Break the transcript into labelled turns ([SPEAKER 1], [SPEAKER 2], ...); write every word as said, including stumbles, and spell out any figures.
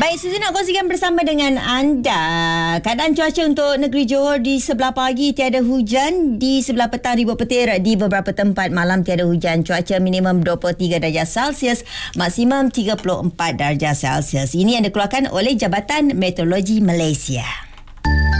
[SPEAKER 1] Baik, Suzy nak kongsikan bersama dengan anda keadaan cuaca untuk negeri Johor. Di sebelah pagi tiada hujan, di sebelah petang ribuan petir, di beberapa tempat malam tiada hujan. Cuaca minimum dua puluh tiga darjah Celsius, maksimum tiga puluh empat darjah Celsius. Ini yang dikeluarkan oleh Jabatan Meteorologi Malaysia.